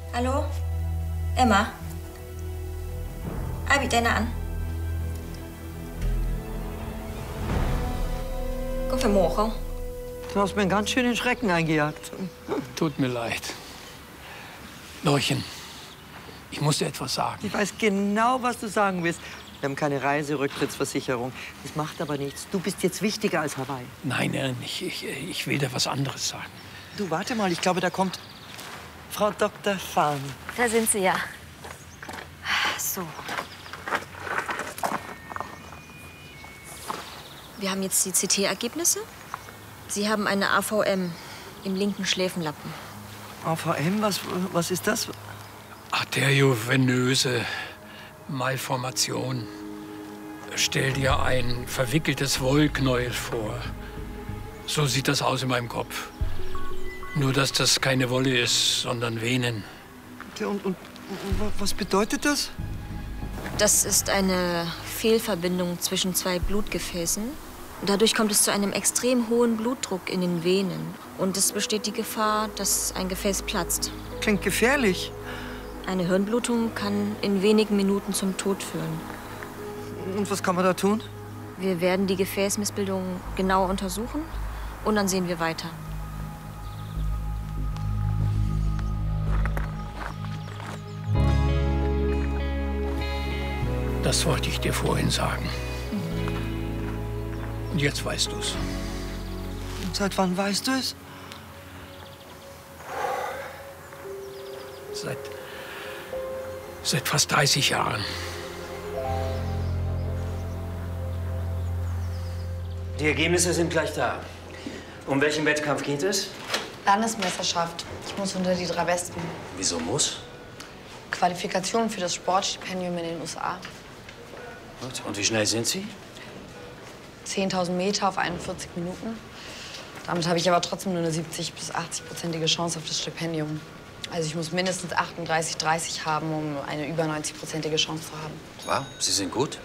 Hallo? Emma? Abi, deine an. Komm für morgen. Du hast mir einen ganz schönen Schrecken eingejagt. Tut mir leid. Lorchen, ich muss dir etwas sagen. Ich weiß genau, was du sagen willst. Wir haben keine Reiserücktrittsversicherung. Das macht aber nichts. Du bist jetzt wichtiger als Hawaii. Nein, ich will dir was anderes sagen. Du, warte mal. Ich glaube, da kommt Frau Dr. Fahn. Da sind sie ja. So. Wir haben jetzt die CT-Ergebnisse. Sie haben eine AVM im linken Schläfenlappen. AVM? Was ist das? Arteriovenöse Malformation. Stell dir ein verwickeltes Wollknäuel vor. So sieht das aus in meinem Kopf. Nur, dass das keine Wolle ist, sondern Venen. Und was bedeutet das? Das ist eine Fehlverbindung zwischen zwei Blutgefäßen. Dadurch kommt es zu einem extrem hohen Blutdruck in den Venen. Und es besteht die Gefahr, dass ein Gefäß platzt. Klingt gefährlich. Eine Hirnblutung kann in wenigen Minuten zum Tod führen. Und was kann man da tun? Wir werden die Gefäßmissbildung genau untersuchen und dann sehen wir weiter. Das wollte ich dir vorhin sagen. Und jetzt weißt du's. Und seit wann weißt du es? Seit fast 30 Jahren. Die Ergebnisse sind gleich da. Um welchen Wettkampf geht es? Landesmeisterschaft. Ich muss unter die 3 Besten. Wieso muss? Qualifikation für das Sportstipendium in den USA. Gut. Und wie schnell sind Sie? 10.000 Meter auf 41 Minuten. Damit habe ich aber trotzdem nur eine 70- bis 80-prozentige Chance auf das Stipendium. Also ich muss mindestens 38,30 haben, um eine über 90-prozentige Chance zu haben. Wow, Sie sind gut.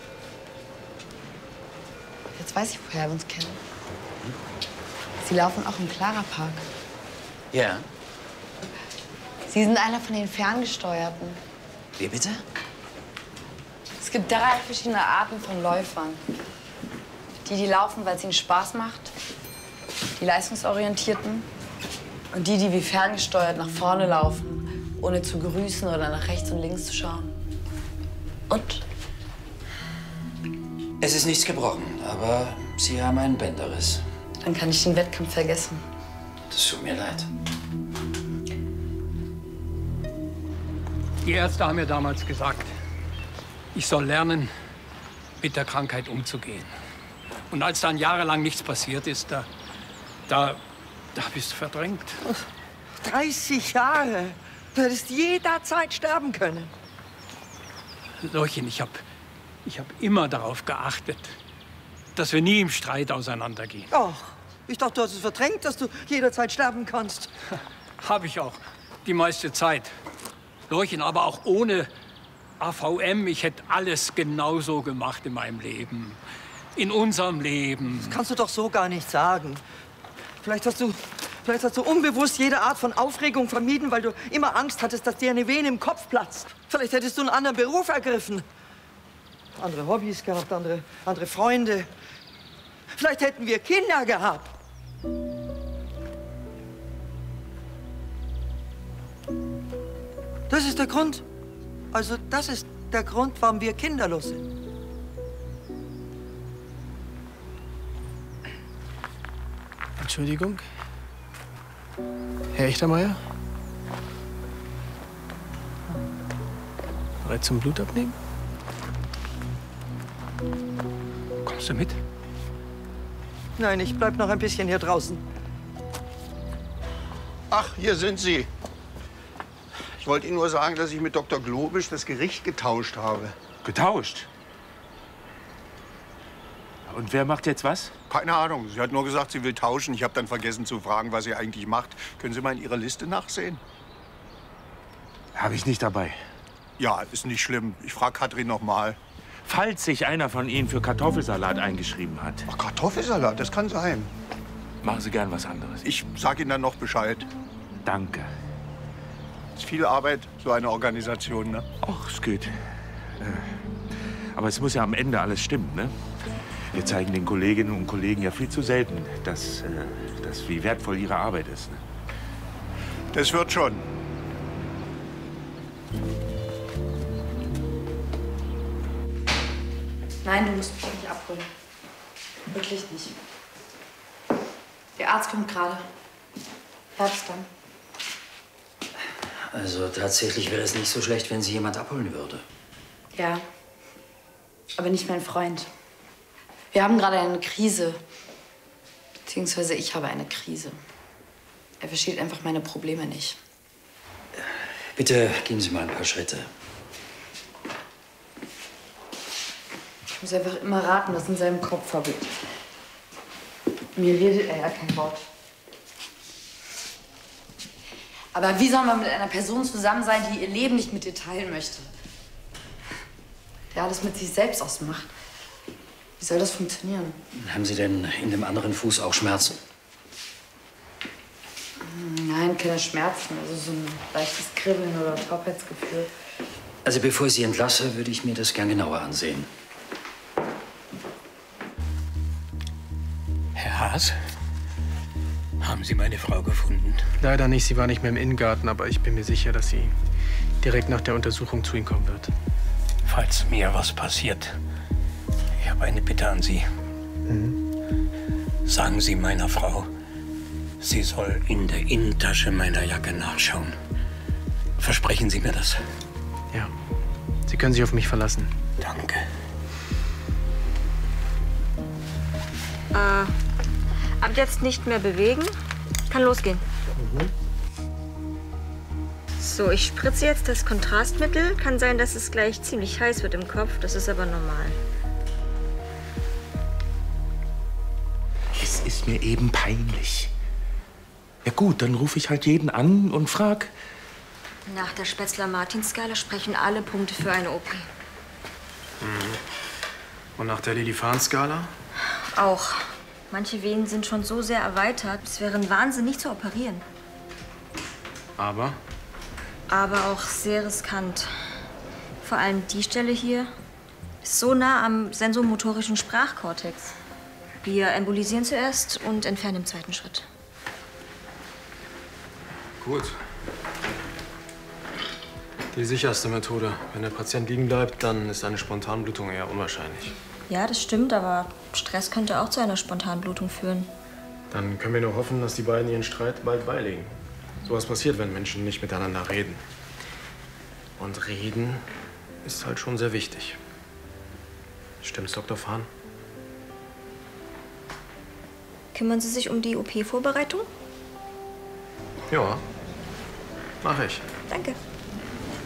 Jetzt weiß ich, woher wir uns kennen. Sie laufen auch im Clara-Park. Ja. Sie sind einer von den Ferngesteuerten. Wie bitte? Es gibt 3 verschiedene Arten von Läufern. Die laufen, weil es ihnen Spaß macht. Die Leistungsorientierten. Und die wie ferngesteuert nach vorne laufen, ohne zu grüßen oder nach rechts und links zu schauen. Und? Es ist nichts gebrochen, aber Sie haben einen Bänderriss. Dann kann ich den Wettkampf vergessen. Das tut mir leid. Die Ärzte haben mir damals gesagt, ich soll lernen, mit der Krankheit umzugehen. Und als dann jahrelang nichts passiert ist, da bist du verdrängt. 30 Jahre. Du hättest jederzeit sterben können. Lorchen, ich hab immer darauf geachtet, dass wir nie im Streit auseinandergehen. Ach, ich dachte, du hast es verdrängt, dass du jederzeit sterben kannst. Habe ich auch, die meiste Zeit. Lorchen, aber auch ohne AVM, ich hätte alles genauso gemacht in meinem Leben. In unserem Leben. Das kannst du doch so gar nicht sagen. Vielleicht hast du unbewusst jede Art von Aufregung vermieden, weil du immer Angst hattest, dass dir eine Vene im Kopf platzt. Vielleicht hättest du einen anderen Beruf ergriffen. Andere Hobbys gehabt, andere Freunde. Vielleicht hätten wir Kinder gehabt. Das ist der Grund. Also das ist der Grund, warum wir kinderlos sind. Entschuldigung. Herr Echtermeier? Bereit zum Blutabnehmen? Kommst du mit? Nein, ich bleib noch ein bisschen hier draußen. Ach, hier sind Sie. Ich wollte Ihnen nur sagen, dass ich mit Dr. Globisch das Gericht getauscht habe. Getauscht? Und wer macht jetzt was? Keine Ahnung. Sie hat nur gesagt, sie will tauschen. Ich habe dann vergessen zu fragen, was sie eigentlich macht. Können Sie mal in Ihrer Liste nachsehen? Habe ich nicht dabei. Ja, ist nicht schlimm. Ich frage Katrin noch mal. Falls sich einer von Ihnen für Kartoffelsalat eingeschrieben hat. Ach, Kartoffelsalat, das kann sein. Machen Sie gern was anderes. Ich sag Ihnen dann noch Bescheid. Danke. Ist viel Arbeit, so eine Organisation, ne? Ach, es geht. Aber es muss ja am Ende alles stimmen, ne? Wir zeigen den Kolleginnen und Kollegen ja viel zu selten, wie wertvoll ihre Arbeit ist. Ne? Das wird schon. Nein, du musst mich nicht abholen. Wirklich nicht. Der Arzt kommt gerade. Herbst dann. Also tatsächlich wäre es nicht so schlecht, wenn Sie jemand abholen würde. Ja, aber nicht mein Freund. Wir haben gerade eine Krise. Beziehungsweise ich habe eine Krise. Er versteht einfach meine Probleme nicht. Bitte gehen Sie mal ein paar Schritte. Ich muss einfach immer raten, was in seinem Kopf vorgeht. Mir redet er ja kein Wort. Aber wie soll man mit einer Person zusammen sein, die ihr Leben nicht mit dir teilen möchte? Der alles mit sich selbst ausmacht. Wie soll das funktionieren? Haben Sie denn in dem anderen Fuß auch Schmerzen? Nein, keine Schmerzen. Also so ein leichtes Kribbeln oder Taubheitsgefühl. Also bevor ich Sie entlasse, würde ich mir das gern genauer ansehen. Herr Haas, haben Sie meine Frau gefunden? Leider nicht, sie war nicht mehr im Innengarten, aber ich bin mir sicher, dass sie direkt nach der Untersuchung zu Ihnen kommen wird. Falls mir was passiert, ich habe eine Bitte an Sie. Sagen Sie meiner Frau, sie soll in der Innentasche meiner Jacke nachschauen. Versprechen Sie mir das? Ja, Sie können sich auf mich verlassen. Danke. Ab jetzt nicht mehr bewegen. Kann losgehen. So, ich spritze jetzt das Kontrastmittel. Kann sein, dass es gleich ziemlich heiß wird im Kopf. Das ist aber normal. Es ist mir eben peinlich. Ja gut, dann rufe ich halt jeden an und frag. Nach der Spätzler-Martin-Skala sprechen alle Punkte für eine OP. Und nach der Lilifan-Skala? Auch. Manche Venen sind schon so sehr erweitert, es wäre ein Wahnsinn, nicht zu operieren. Aber? Aber auch sehr riskant. Vor allem die Stelle hier ist so nah am sensomotorischen Sprachkortex. Wir embolisieren zuerst und entfernen im zweiten Schritt. Gut. Die sicherste Methode. Wenn der Patient liegen bleibt, dann ist eine Spontanblutung eher unwahrscheinlich. Ja, das stimmt, aber Stress könnte auch zu einer Spontanblutung führen. Dann können wir nur hoffen, dass die beiden ihren Streit bald beilegen. So was passiert, wenn Menschen nicht miteinander reden. Und reden ist halt schon sehr wichtig. Stimmt's, Dr. Fahn? Kümmern Sie sich um die OP-Vorbereitung? Ja, mach ich. Danke.